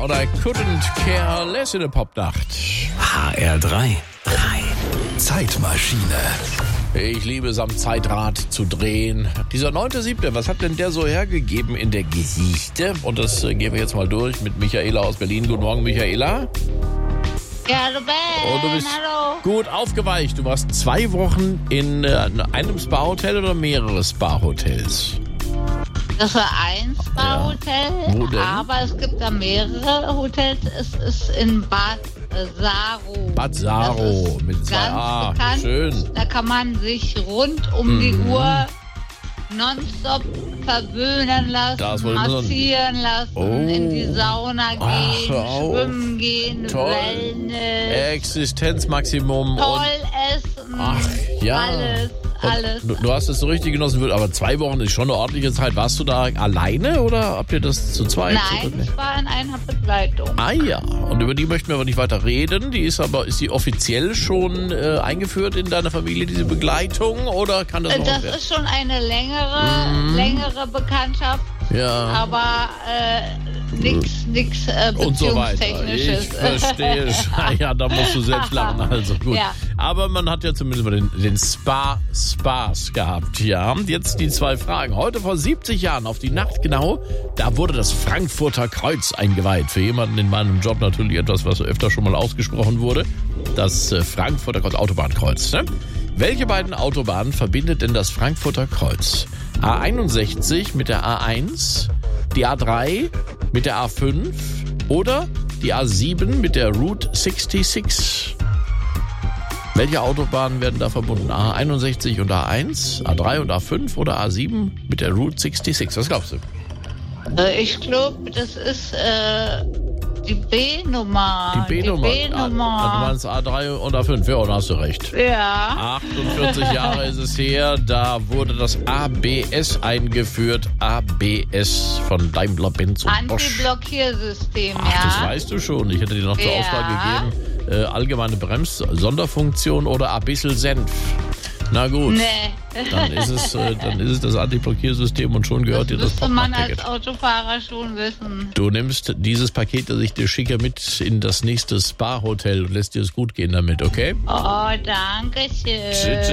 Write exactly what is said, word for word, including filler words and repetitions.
und I couldn't care less in der Popnacht. H R drei. drei. Zeitmaschine. Ich liebe es, am Zeitrad zu drehen. Dieser neunte siebte, was hat denn der so hergegeben in der Geschichte? Und das äh, gehen wir jetzt mal durch mit Michaela aus Berlin. Guten Morgen, Michaela. Ja, du Ben, Oh, du bist hallo. gut aufgeweicht. Du warst zwei Wochen in äh, einem Spa-Hotel oder mehrere Spa-Hotels? Das war ein Spa-Hotel, Wo denn? aber es gibt da mehrere Hotels. Es ist in Bad Saro. Bad Saro Das ist mit zwei ganz A. bekannt. Schön. Da kann man sich rund um die Mhm. Uhr nonstop verwöhnen lassen, Das wollte ich nur sagen. massieren lassen, Oh. in die Sauna Ach, gehen, hör auf. schwimmen gehen, Toll. Wellness, Existenzmaximum. toll und essen, Ach, ja. alles, Und alles. Du, du hast es so richtig genossen, aber zwei Wochen ist schon eine ordentliche Zeit. Warst du da alleine oder habt ihr das zu zweit? zu Nein, dritt? ich war in einer Begleitung. Ah ja, und über die möchten wir aber nicht weiter reden. Die ist aber, ist die offiziell schon äh, eingeführt in deiner Familie, diese Begleitung, oder kann das noch Das werden? ist schon eine längere, längere Bekanntschaft, Ja. aber äh, nix, nix äh, Und so weiter. Beziehungstechnisches. Ich verstehe. Ja, da musst du selbst lachen. Also gut. Ja. Aber man hat ja zumindest mal den, den Spa-Spaß gehabt. Ja, jetzt die zwei Fragen. Heute vor siebzig Jahren, auf die Nacht genau, da wurde das Frankfurter Kreuz eingeweiht. Für jemanden in meinem Job natürlich etwas, was öfter schon mal ausgesprochen wurde. Das äh, Frankfurter Kreuz, Autobahnkreuz. Ne? Welche beiden Autobahnen verbindet denn das Frankfurter Kreuz? A einundsechzig mit der A eins, die A drei mit der A fünf oder die A sieben mit der Route sechsundsechzig? Welche Autobahnen werden da verbunden? A einundsechzig und A eins, A drei und A fünf oder A sieben mit der Route sechsundsechzig? Was glaubst du? Äh, ich glaube, das ist äh, die B-Nummer. Die B-Nummer. Die B-Nummer. Ah, du meinst A drei und A fünf, ja, dann hast du recht. Ja. achtundvierzig Jahre ist es her, da wurde das A B S eingeführt. A B S von Daimler-Benz und Bosch. Anti-Blockiersystem, Ach, das ja. weißt du schon. Ich hätte dir noch zur Ja. Auswahl gegeben, äh, allgemeine Brems-Sonderfunktion oder ein bisschen Senf. Na gut, Nee. dann ist es, äh, dann ist es das Anti-Blockiersystem und schon gehört Das dir das müsste man als Poppaket. Autofahrer schon wissen. Du nimmst dieses Paket, das ich dir schicke, mit in das nächste Spa-Hotel und lässt dir es gut gehen damit, okay? Oh, danke schön. Tschüss.